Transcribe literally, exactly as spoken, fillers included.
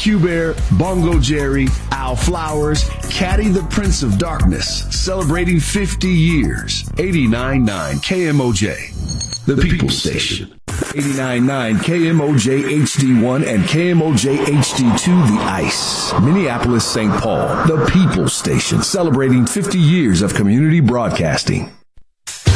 Q-Bear, Bongo Jerry, Al Flowers, Caddy the Prince of Darkness, celebrating fifty years. eighty-nine point nine K M O J, the People Station. eighty-nine point nine K M O J H D one and K M O J H D two, The Ice. Minneapolis, Saint Paul, the People Station, celebrating fifty years of community broadcasting.